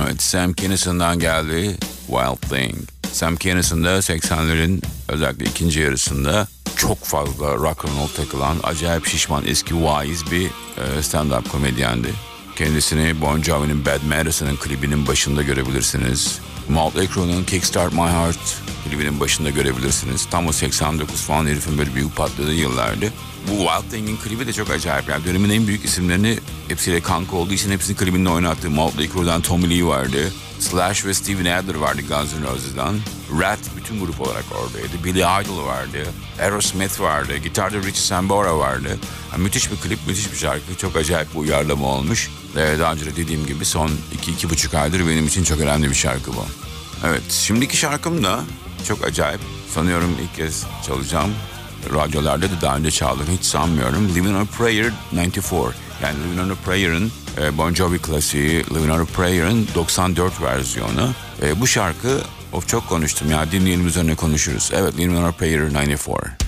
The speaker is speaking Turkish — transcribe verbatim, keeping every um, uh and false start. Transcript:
Evet, Sam Kinison'dan geldi Wild Thing. Sam Kinison da seksenlerin özellikle ikinci yarısında çok fazla rock and roll takılan, acayip şişman, eski wise bir stand-up komedyendi. Kendisini Bon Jovi'nin Bad Medicine'ın klibinin başında görebilirsiniz. Motley Crue'nun Kickstart My Heart klibinin başında görebilirsiniz. Tam o seksen dokuz falan herifin böyle büyük patladığı yıllardı. Bu Wild Thing'in klibi de çok acayip. Yani dönemin en büyük isimlerini hepsiyle kanka olduğu için hepsinin klibinde oynattığı Motley Crue'dan Tommy Lee vardı. Slash ve Steven Adler vardı Guns N' Roses'dan. Rat bütün grup olarak oradaydı. Billy Idol vardı. Aerosmith vardı. Gitarda Richie Sambora vardı. Yani müthiş bir klip, müthiş bir şarkı. Çok acayip bir uyarlama olmuş. Ee, daha önce de dediğim gibi son iki iki buçuk aydır benim için çok önemli bir şarkı bu. Evet, şimdiki şarkım da çok acayip. Sanıyorum ilk kez çalacağım. Radyolarda da daha önce çaldım, hiç sanmıyorum. Living on a Prayer doksan dört. Yani Living on a Prayer'ın e, Bon Jovi klasiği, Living on a Prayer'ın doksan dört versiyonu. E, bu şarkı, of çok konuştum ya, dinleyelim üzerine konuşuruz. Evet, Living on a Prayer doksan dört.